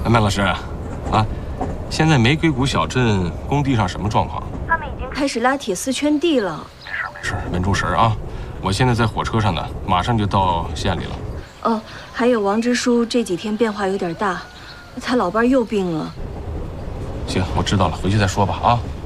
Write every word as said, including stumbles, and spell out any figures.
麦老师，啊，现在玫瑰谷小镇工地上什么状况？ 他们已经开始拉铁丝圈地了。 没事没事，稳住神啊！我现在在火车上呢，马上就到县里了。 哦，还有王支书这几天变化有点大，他老伴又病了。 行，我知道了，回去再说吧啊。